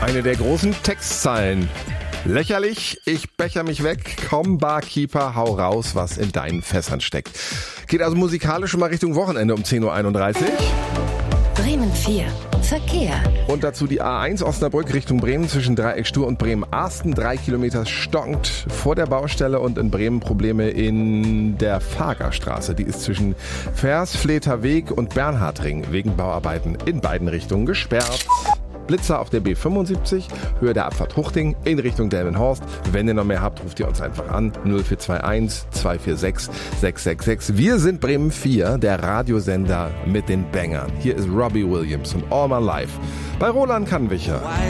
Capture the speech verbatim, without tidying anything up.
Eine der großen Textzeilen. Lächerlich, ich becher mich weg, komm Barkeeper, hau raus, was in deinen Fässern steckt. Geht also musikalisch schon mal Richtung Wochenende um zehn Uhr einunddreißig. Bremen vier. Verkehr. Und dazu die A eins Osnabrück Richtung Bremen zwischen Dreieckstuhr und Bremen-Arsten. Drei Kilometer stockend vor der Baustelle und in Bremen Probleme in der Fagerstraße. Die ist zwischen Versfleter Weg und Bernhardring wegen Bauarbeiten in beiden Richtungen gesperrt. Blitzer auf der B fünfundsiebzig, Höhe der Abfahrt Huchting in Richtung Delmenhorst. Wenn ihr noch mehr habt, ruft ihr uns einfach an. null vier zwei eins, zwei vier sechs, sechs sechs sechs. Wir sind Bremen vier, der Radiosender mit den Bangern. Hier ist Robbie Williams und All My Life bei Roland Kannwicher.